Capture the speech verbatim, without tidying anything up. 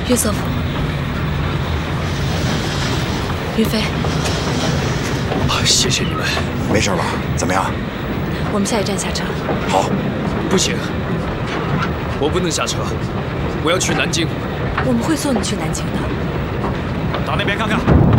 约瑟夫，于飞， 啊，谢谢你们。 没事吧？怎么样？ 我们下一站下车。 好。 不行，我不能下车，我要去南京。 我们会送你去南京的。 到那边看看。